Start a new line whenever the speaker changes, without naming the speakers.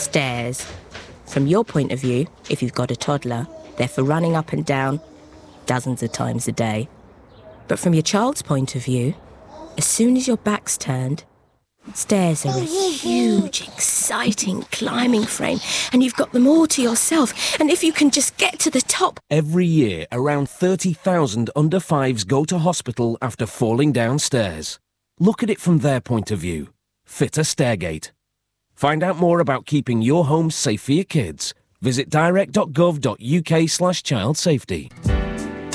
Stairs. From your point of view, if you've got a toddler, they're for running up and down dozens of times a day. But from your child's point of view, as soon as your back's turned, stairs are a huge, exciting climbing frame, and you've got them all to yourself. And if you can just get to the top...
Every year, around 30,000 under-5s go to hospital after falling downstairs. Look at it from their point of view. Fit a Stairgate. Find out more about keeping your home safe for your kids. Visit direct.gov.uk/child safety.